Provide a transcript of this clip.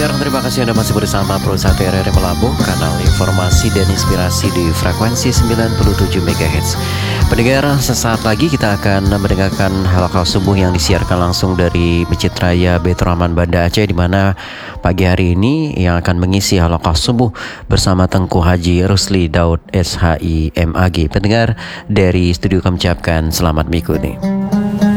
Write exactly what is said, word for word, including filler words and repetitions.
Pendengar, terima kasih Anda masih bersama Pro satu R R Melabuh, kanal informasi dan inspirasi di frekuensi sembilan puluh tujuh megahertz. Pendengar, sesaat lagi kita akan mendengarkan halaqah subuh yang disiarkan langsung dari Masjid Raya Baitur Rahman Banda Aceh, di mana pagi hari ini yang akan mengisi halaqah subuh bersama Tengku Haji Rusli Daud S H I M A G. Pendengar, dari studio kami ucapkan selamat mengikuti.